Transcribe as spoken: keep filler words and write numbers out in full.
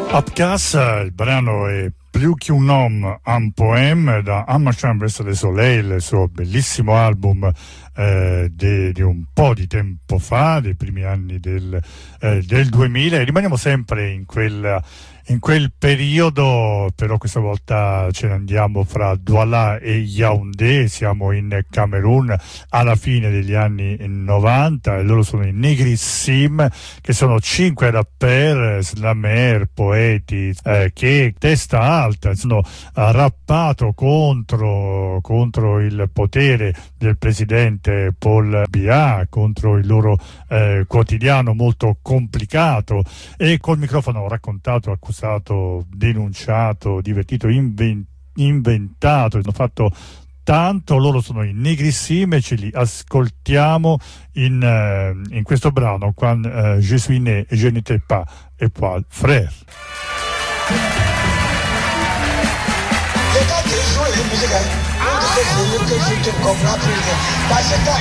Upcas, il brano è Più che un homme, un poème da Amma Chambers de Soleil, il suo bellissimo album eh, di, di un po' di tempo fa, dei primi anni del, eh, del duemila, e rimaniamo sempre in quel, in quel periodo, però questa volta ce ne andiamo fra Douala e Yaoundé, siamo in Camerun alla fine degli anni novanta e loro sono i Negrissim, che sono cinque rapper, slammer, poeti eh, che testa alta hanno rappato contro, contro il potere del presidente Paul Biya, contro il loro eh, quotidiano molto complicato, e col microfono raccontato, accusato, denunciato, divertito, inven- inventato, hanno fatto tanto. Loro sono i Negrissim e ce li ascoltiamo in, uh, in questo brano Quand uh, je suis né et je n'étais pas et poil frère. Musica,